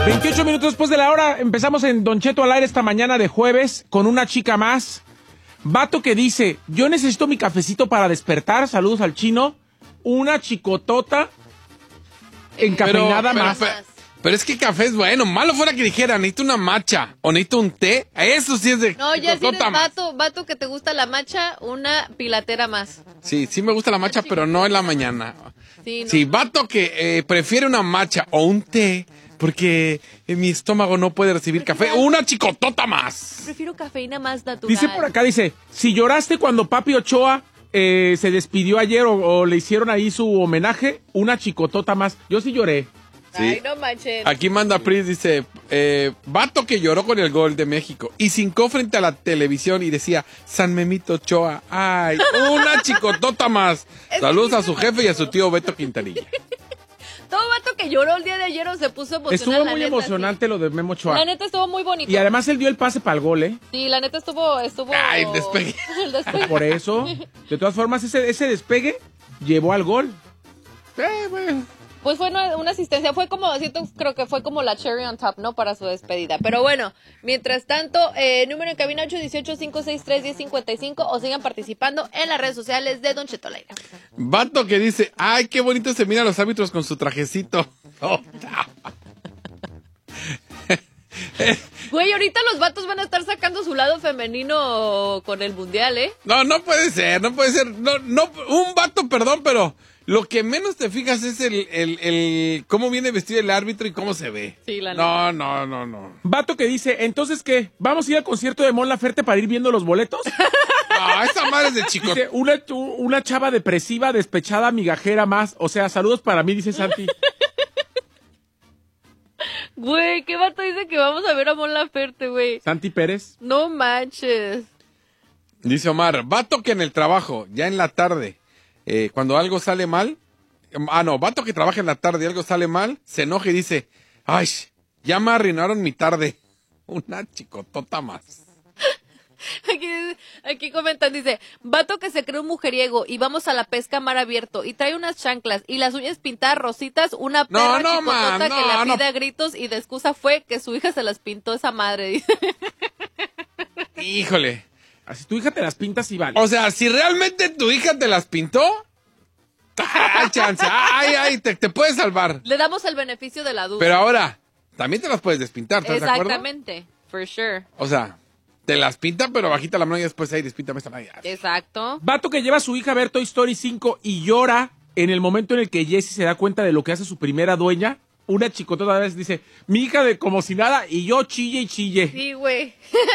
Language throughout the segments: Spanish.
28 minutos después de la hora, empezamos en Don Cheto al aire esta mañana de jueves con una chica más. Vato que dice, yo necesito mi cafecito para despertar, saludos al chino. Una chicotota encafeinada más. Pero es que café es bueno. Malo fuera que dijera, necesito una matcha o necesito un té. Eso sí es de No, ya si eres vato que te gusta la matcha, una pilatera más. Sí, sí me gusta la matcha, pero no en la mañana. Sí, no. Sí, vato que prefiere una matcha o un té porque mi estómago no puede recibir café. Una chicotota más. Prefiero cafeína más natural. Dice por acá, si lloraste cuando Papi Ochoa se despidió ayer o le hicieron ahí su homenaje, una chicotota más. Yo sí lloré. Sí. Ay, no manches. Aquí manda Pris, dice, vato que lloró con el gol de México y cincó frente a la televisión y decía, San Memito Ochoa, ay, una chicotota más. Saludos a su jefe y a su tío Beto Quintanilla. Todo vato que lloró el día de ayer o se puso emocional. Estuvo muy emocionante lo de Memo Ochoa. La neta estuvo muy bonito. Y además él dio el pase para el gol, ¿eh? Sí, la neta estuvo... Ay, despegue. El despegue. Por eso, de todas formas, ese despegue llevó al gol. Bueno. Pues fue una asistencia, creo que fue como la cherry on top, ¿no? Para su despedida. Pero bueno, mientras tanto, número en cabina 818-563-1055 o sigan participando en las redes sociales de Don Cheto al aire. Vato que dice, ay, qué bonito se miran los árbitros con su trajecito. Güey, ahorita los vatos van a estar sacando su lado femenino con el mundial, ¿eh? No puede ser. No, un vato, perdón, pero lo que menos te fijas es el cómo viene vestido el árbitro y cómo se ve. Sí, la neta. No. Vato que dice, entonces, ¿qué? ¿Vamos a ir al concierto de Mon Laferte para ir viendo los boletos? No, esa madre es de chico. Dice, una chava depresiva, despechada, migajera más. O sea, saludos para mí, dice Santi. Güey, ¿qué vato dice que vamos a ver a Mon Laferte, güey? Santi Pérez. No manches. Dice Omar, vato que en el trabajo, ya en la tarde, cuando algo sale mal, vato que trabaja en la tarde y algo sale mal, se enoja y dice, ay, ya me arruinaron mi tarde. Una chicotota más. Aquí comentan, dice, vato que se cree un mujeriego y vamos a la pesca a mar abierto y trae unas chanclas y las uñas pintadas rositas, una perra chicotota que la pide a gritos y de excusa fue que su hija se las pintó esa madre, dice. Híjole. Así tu hija te las pintas y vale. O sea, si realmente tu hija te las pintó, hay chance, te puedes salvar. Le damos el beneficio de la duda. Pero ahora, también te las puedes despintar, ¿estás de acuerdo? Exactamente, for sure. O sea, te las pinta, pero bajita la mano y después ahí despíntame esta mano. Exacto. Vato que lleva a su hija a ver Toy Story 5 y llora en el momento en el que Jessie se da cuenta de lo que hace su primera dueña. Una chicotota vez dice, mi hija de como si nada, y yo chille y chille. Sí, güey.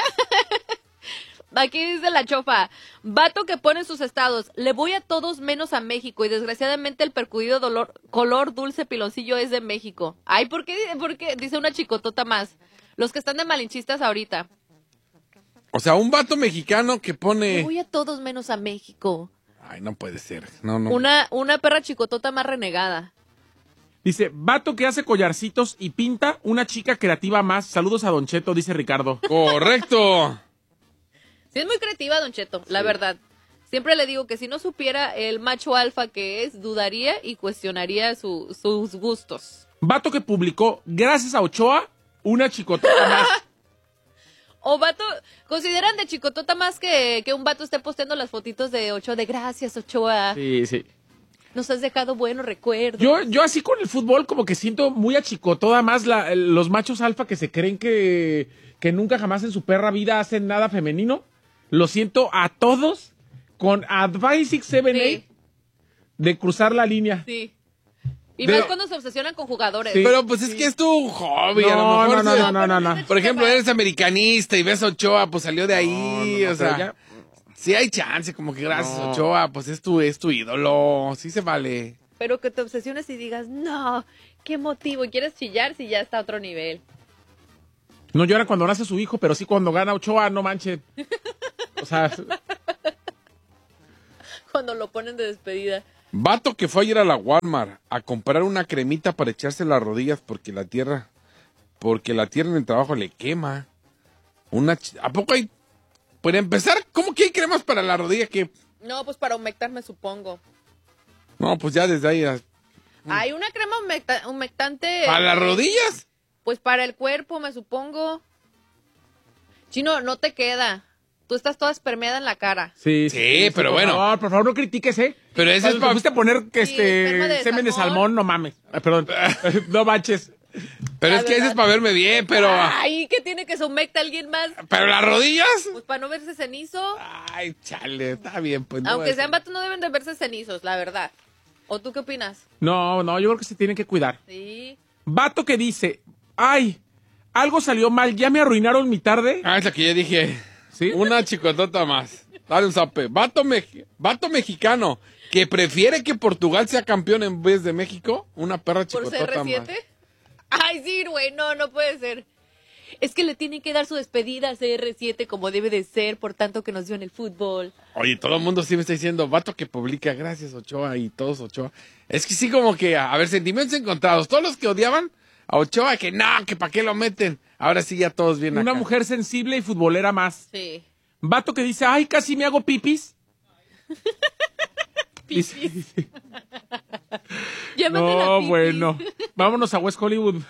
Aquí dice la chofa, vato que pone en sus estados, le voy a todos menos a México y desgraciadamente el percudido color dulce piloncillo es de México. Ay, ¿por qué? Dice una chicotota más. Los que están de malinchistas ahorita. O sea, un vato mexicano que pone... Le voy a todos menos a México. Ay, no puede ser. No. Una perra chicotota más renegada. Dice, vato que hace collarcitos y pinta, una chica creativa más. Saludos a Don Cheto, dice Ricardo. ¡Correcto! Sí, es muy creativa, Don Cheto, la verdad. Siempre le digo que si no supiera el macho alfa que es, dudaría y cuestionaría sus gustos. Vato que publicó, gracias a Ochoa, una chicotota más. O vato, ¿consideran de chicotota más que un vato esté posteando las fotitos de Ochoa? De gracias, Ochoa. Sí. Nos has dejado buenos recuerdos. Yo así con el fútbol como que siento muy achicotota más los machos alfa que se creen que nunca jamás en su perra vida hacen nada femenino. Lo siento a todos con Advice 678 de cruzar la línea. Sí. Y más cuando se obsesionan con jugadores. Sí. Pero pues es que es tu hobby. A lo mejor No. Por ejemplo, eres americanista y ves a Ochoa, pues salió de ahí. No, o sea, ya... sí hay chance, como que gracias a Ochoa, pues es tu ídolo. Sí se vale. Pero que te obsesiones y digas, no, qué motivo. Y quieres chillar si ya está a otro nivel. No llora cuando nace su hijo, pero sí cuando gana Ochoa, no manche. O sea... Cuando lo ponen de despedida. Vato que fue ayer a la Walmart a comprar una cremita para echarse las rodillas porque la tierra en el trabajo le quema. ¿A poco hay? Para empezar, ¿cómo que hay cremas para la rodilla que? No, pues para humectarme, supongo. No, pues ya desde ahí. Hay una crema humectante. ¿Para las rodillas? Pues para el cuerpo, me supongo. Chino, no te queda. Tú estás toda espermeada en la cara. Sí, pero bueno. Por favor, no critiques, ¿eh? Pero ese es Cuando para... fuiste a poner esperma de semen de salmón. salmón, no mames. Perdón. No manches. Pero La es que ese verdad. es para verme bien, pero... Ay, ¿qué tiene que se humecte a alguien más? ¿Pero las rodillas? Pues para no verse cenizo. Ay, chale, está bien, pues. no Aunque voy a sean vatos, no deben de verse cenizos, la verdad. ¿O tú qué opinas? No, yo creo que se tienen que cuidar. Sí. Vato que dice, ay, algo salió mal, ya me arruinaron mi tarde. Ah, esa que ya dije. ¿Sí? Una chicotota más. Dale un zape. Vato mexicano que prefiere que Portugal sea campeón en vez de México. Una perra ¿Por chicotota CR7? más. Ay, sí, güey, no puede ser. Es que le tienen que dar su despedida a CR7 como debe de ser, por tanto que nos dio en el fútbol. Oye, todo el mundo sí me está diciendo, vato que publica, gracias Ochoa y todos Ochoa. Es que sí como que, a ver, sentimientos encontrados. Todos los que odiaban a Ochoa, que no, que para qué lo meten. Ahora sí ya todos vienen Una acá. mujer sensible y futbolera más. Sí. Vato que dice, ay, casi me hago pipis. Pipis. Llámate la No, pipis. bueno. Vámonos a West Hollywood.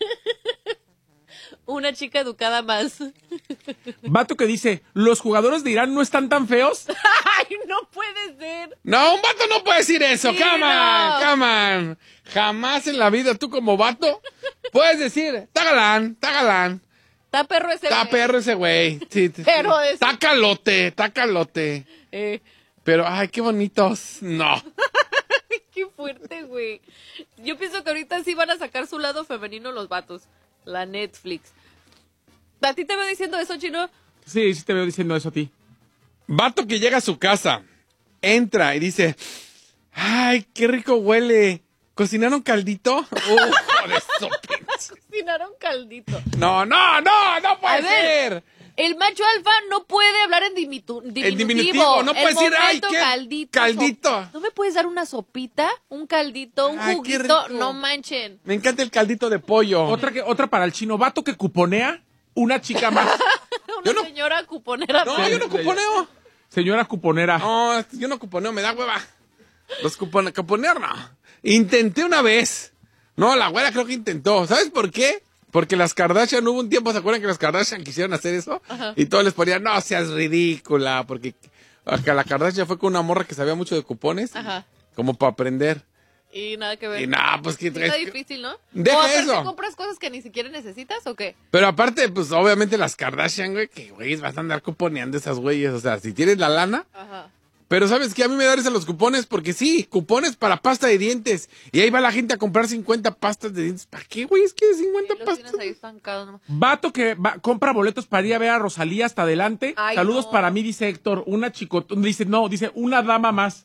Una chica educada más. Vato que dice, los jugadores de Irán no están tan feos. Ay, no puede ser. No, un vato no puede decir eso. Sí, Come on, no. come on. Jamás en la vida tú como vato puedes decir, está galán, está galán. Está perro ese Está güey. perro ese güey. Sí, sí, Pero sí. es- Está calote, está calote. Pero, ay, qué bonitos. No. Qué fuerte, güey. Yo pienso que ahorita sí van a sacar su lado femenino los vatos. La Netflix. ¿A ti te veo diciendo eso, Chino? Sí, sí te veo diciendo eso a ti. Vato que llega a su casa, entra y dice, ay, qué rico huele. ¿Cocinaron caldito? Joder, su pinche. Cocinaron caldito. No puede A ver, ser. El macho alfa no puede hablar en diminutivo. En diminutivo, no El puede decir, ay, momento qué caldito. caldito. ¿No me puedes dar una sopita? ¿Un caldito? ¿Un Ay, qué juguito? rico. No manchen. Me encanta el caldito de pollo. Otra para el chino. Vato que cuponea, una chica más. Una Yo no- señora cuponera. No, yo no cuponeo. Señora cuponera. No, yo no cuponeo, me da hueva. Cuponear no. Intenté una vez. No, la güera creo que intentó. ¿Sabes por qué? Porque las Kardashian, hubo un tiempo, ¿se acuerdan que las Kardashian quisieron hacer eso? Ajá. Y todos les ponían, no seas ridícula, porque acá la Kardashian fue con una morra que sabía mucho de cupones, Ajá. como para aprender. Y nada que ver. Y nada, pues que... Está difícil, ¿no? Deja ¿O aparte eso. compras cosas que ni siquiera necesitas o qué? Pero aparte, pues obviamente las Kardashian, güey, que güey, vas a andar cuponeando esas güeyes. O sea, si tienes la lana. Ajá. Pero ¿sabes qué? A mí me da risa los cupones porque sí, cupones para pasta de dientes. Y ahí va la gente a comprar 50 pastas de dientes. ¿Para qué, güey? Es que 50 Los pastas. tienes ahí estancados nomás. Vato que compra boletos para ir a ver a Rosalía hasta adelante. Ay, Saludos no. para mí, dice Héctor. Una chicotón. Dice una dama más.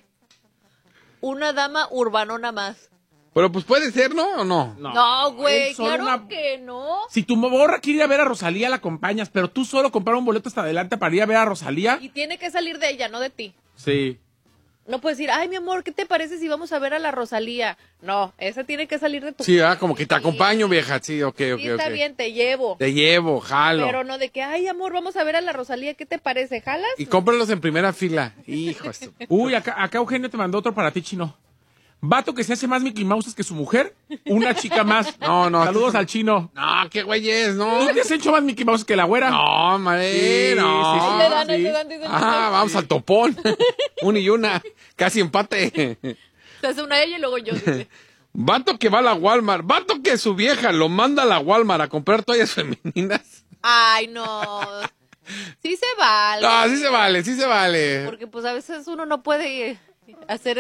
Una dama urbanona más. Pero pues puede ser, ¿no? ¿O no? No, güey, él solo claro una- que no. Si tu morra quiere ir a ver a Rosalía, la acompañas. Pero tú solo comprar un boleto hasta adelante para ir a ver a Rosalía. Y tiene que salir de ella, no de ti. Sí. No puedes decir, ay, mi amor, ¿qué te parece si vamos a ver a la Rosalía? No, esa tiene que salir de tu... Sí, como que te acompaño, vieja. Sí, ok. Sí, está bien, te llevo. Te llevo, jalo. Pero no de que, ay, amor, vamos a ver a la Rosalía, ¿qué te parece? ¿Jalas? Y cómpralos en primera fila. Hijo de su- Uy, acá Eugenio te mandó otro para ti, chino. Vato que se hace más Mickey Mouse que su mujer. Una chica más. No. Saludos al chino. No, qué güey es, no. ¿Tú te has hecho más Mickey Mouse que la güera? No, madre, Sí, no. sí, sí. Le dan, sí. le dan, dicen, Vamos al topón. Una y una. Casi empate. se hace una ella y luego yo. Dice. Vato que va a la Walmart. Vato que su vieja lo manda a la Walmart a comprar toallas femeninas. Ay, no. Sí se vale. No, sí se vale, sí se vale. Porque pues a veces uno no puede hacer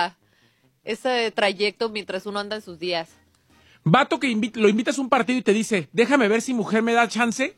ese trayecto mientras uno anda en sus días. Vato que lo invitas a un partido y te dice, déjame ver si mujer me da chance.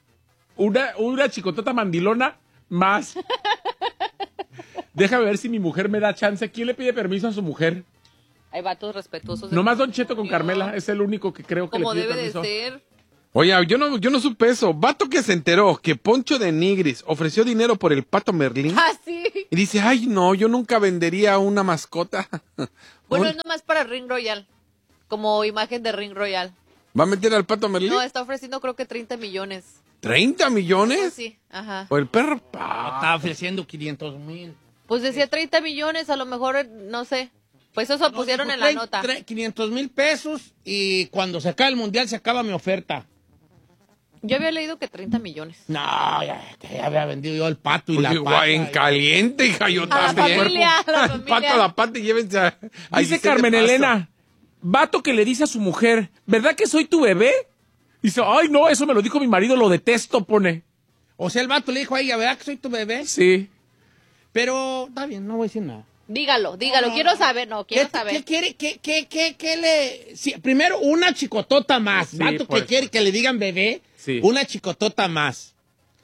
Una chicotota mandilona más. Déjame ver si mi mujer me da chance. ¿Quién le pide permiso a su mujer? Hay vatos respetuosos. de Nomás Don matrimonio. Cheto con Carmela. Es el único que creo que Como le pide debe de permiso. ser. Oye, yo no supe eso. Vato que se enteró que Poncho de Nigris ofreció dinero por el pato Merlín. Ah, sí. Y dice, ay, no, yo nunca vendería una mascota. Bueno, es nomás para Ring Royal. Como imagen de Ring Royal. ¿Va a meter al pato Merlín? No, está ofreciendo creo que 30 millones. ¿30 millones? Sí, ajá. ¿O el perro? Está ofreciendo 500,000. Pues decía 30 millones, a lo mejor, no sé. Pues eso pusieron dijo, en la nota. 500 pesos y cuando se acabe el mundial se acaba mi oferta. Yo había leído que 30 millones. No, ya había vendido yo el pato y Pues la igual, pata. en caliente, hija, yo A la también. familia, a la El familia. pato a la pata y llévense a... Dice Carmen Elena, vato que le dice a su mujer, ¿verdad que soy tu bebé? Dice, ay, no, eso me lo dijo mi marido, lo detesto, pone. O sea, el vato le dijo a ella, ¿verdad que soy tu bebé? Sí. Pero, está bien, no voy a decir nada. Dígalo, No, quiero no. saber, quiero saber. ¿Qué quiere? ¿Qué le...? Sí, primero, una chicotota más. Sí, Vato por que eso. quiere que le digan bebé, Sí. una chicotota más.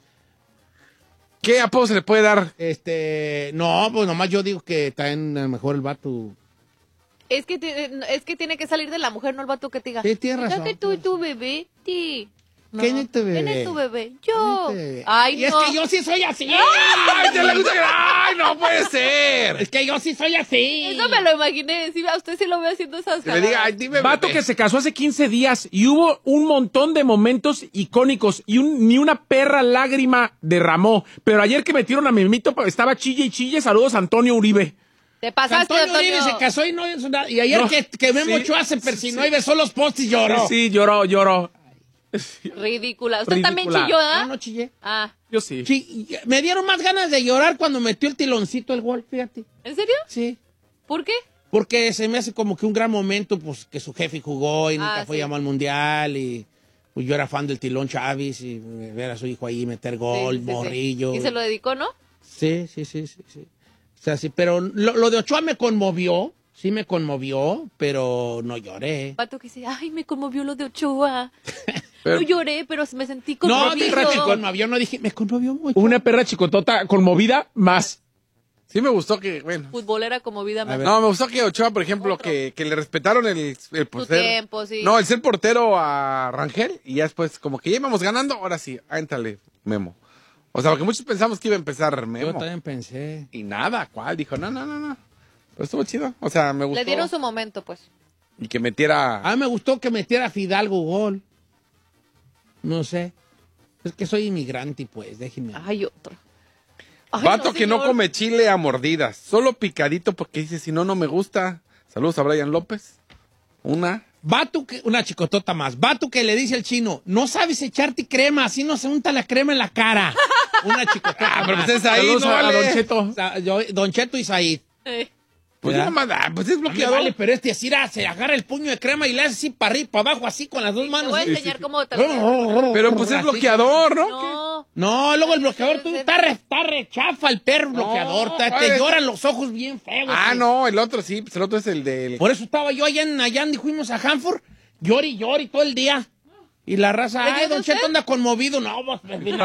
¿Qué apodo se le puede dar? No, pues nomás yo digo que también a lo mejor el vato... Es que tiene que salir de la mujer, no el vato que te diga. Sí, tienes ¿Verdad razón. que tú y tu bebé? Sí. No. ¿Quién es tu bebé? ¿Quién es tu bebé? Yo. ¿Quién es tu bebé? Ay, y no. es que yo sí soy así. ¡Ay, te le gusta que- ¡Ay, no puede ser! Es que yo sí soy así. Eso me lo imaginé. Sí, a usted sí lo ve haciendo esas Que le diga, ay, jaladas. dime, Vato bebé. que se casó hace 15 días y hubo un montón de momentos icónicos y ni una perra lágrima derramó. Pero ayer que metieron a Memito, estaba chille y chille. Saludos a Antonio Uribe. Te pasaste, Antonio Uribe Antonio. se casó y no hizo nada. Y ayer No, que Memo sí, Ochoa se persinó y besó los postes y lloró. Sí, lloró. Ridícula. ¿Usted Ridícula. también chilló, No, ah? no chillé. Ah, Yo sí. Sí, me dieron más ganas de llorar cuando metió el tiloncito el gol, fíjate. ¿en serio? Sí. ¿Por qué? Porque se me hace como que un gran momento, pues, que su jefe jugó y nunca fue sí. llamado al mundial y pues yo era fan del Tilón Chávez y ver a su hijo ahí meter gol, Sí, sí, sí. morrillo. Y se lo dedicó, ¿no? Sí. O sea, sí, pero lo de Ochoa me conmovió, sí me conmovió, pero no lloré. Pato que dice, ay, me conmovió lo de Ochoa. Pero- No lloré, pero me sentí No, conmovido. dije me conmovió, no dije, me conmovió mucho. Una perra chicotota conmovida más. Sí me gustó que, bueno... Futbolera como vida más. No, me gustó que Ochoa, por ejemplo, Otro. que le respetaron el por Tu ser- tiempo, sí. No, el ser portero a Rangel y ya después, como que ya íbamos ganando, ahora sí, ántale, Memo. O sea, porque muchos pensamos que iba a empezar Yo Memo. también pensé. Y nada, ¿cuál? Dijo, no. Pero estuvo chido. O sea, me gustó. Le dieron su momento, pues. Y que metiera... A mí me gustó que metiera Fidalgo gol. No sé. Es que soy inmigrante, pues, déjenme. Ay, otro. Ay, Vato que no señor. come chile a mordidas. Solo picadito porque dice, si no, no me gusta. Saludos a Brian López. Una. Una chicotota más. Vato que le dice al chino, no sabes echarte crema, así no se unta la crema en la cara. Una chicotota Pero más. pues es ahí, Saludos no a vale. Don Cheto. O sea, Don Cheto y Said. Pues ¿verdad? no más, pues es No me bloqueador. vale, pero así se agarra el puño de crema y le hace así para arriba, para abajo, así con las dos Te manos. voy a así. enseñar cómo te lo Pero pues es Así. bloqueador, ¿no? No. No, luego el bloqueador, Sí, sí. está re chafa el perro bloqueador. Te ¿cuál? lloran los ojos bien feos. Ah, sí. no, el otro sí, pues el otro es el del... Por eso estaba yo allá y fuimos a Hanford, llori todo el día. Y la raza, ¿De ay, qué Don es usted? Cheto anda conmovido. No, pues,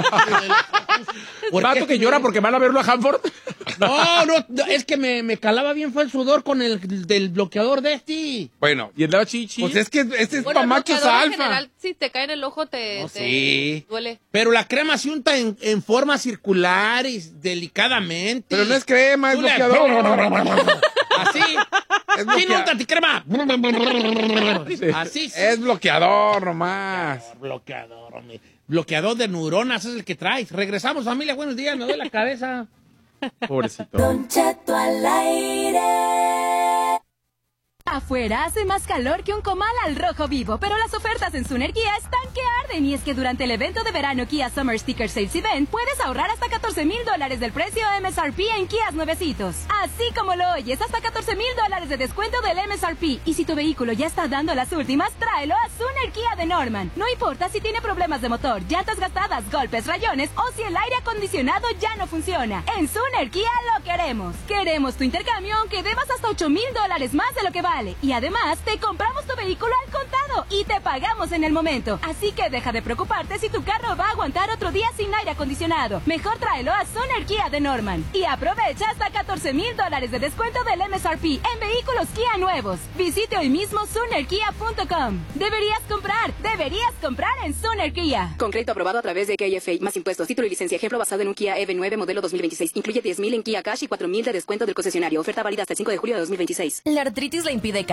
Vato que llora porque van a verlo a Hanford. No, es que me calaba bien fue el sudor con el del bloqueador de este. Bueno, Y andaba chichi. pues es que este es Bueno, para el machos bloqueador en alfa. general, si te cae en el ojo, te sí. duele. Pero la crema se unta en forma circular y delicadamente. Pero no es crema, es Tú le- bloqueador. Así. Es ¿Quién bloquea- unta ti crema? Así. Es bloqueador nomás. Bloqueador, hombre. Bloqueador de neuronas es el que traes. Regresamos, familia. Buenos días. Me duele la cabeza. Pobrecito. Don Cheto al aire. Afuera hace más calor que un comal al rojo vivo, pero las ofertas en Suner Kia están que arden. Y es que durante el evento de verano Kia Summer Sticker Sales Event puedes ahorrar hasta $14,000 del precio MSRP en Kias nuevecitos. Así como lo oyes, hasta $14,000 de descuento del MSRP. Y si tu vehículo ya está dando las últimas, tráelo a Suner Kia de Norman. No importa si tiene problemas de motor, llantas gastadas, golpes, rayones o si el aire acondicionado ya no funciona. En Suner Kia lo queremos. Queremos tu intercambio aunque debas hasta $8,000 más de lo que vale. Y además, te compramos tu vehículo al contado y te pagamos en el momento. Así que deja de preocuparte si tu carro va a aguantar otro día sin aire acondicionado. Mejor tráelo a Suner Kia de Norman. Y aprovecha hasta $14,000 de descuento del MSRP en vehículos Kia nuevos. Visite hoy mismo sunerkia.com. Deberías comprar en Suner Kia. Con crédito aprobado a través de KFA, más impuestos, título y licencia. Ejemplo basado en un Kia EV9 modelo 2026. Incluye $10,000 en Kia Cash y $4,000 de descuento del concesionario. Oferta válida hasta el 5 de julio de 2026. La artritis le impide